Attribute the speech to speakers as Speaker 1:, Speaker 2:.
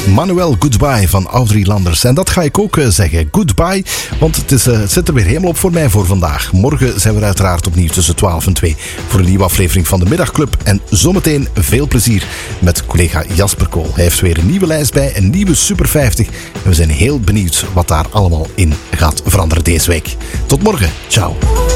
Speaker 1: Manuel Goodbye van Audrey Landers. En dat ga ik ook zeggen. Goodbye, want het zit er weer helemaal op voor mij voor vandaag. Morgen zijn we uiteraard opnieuw tussen 12 en 2 voor een nieuwe aflevering van de Middagclub. En zometeen veel plezier met collega Jasper Kool. Hij heeft weer een nieuwe lijst bij, een nieuwe Super 50. En we zijn heel benieuwd wat daar allemaal in gaat veranderen deze week. Tot morgen. Ciao.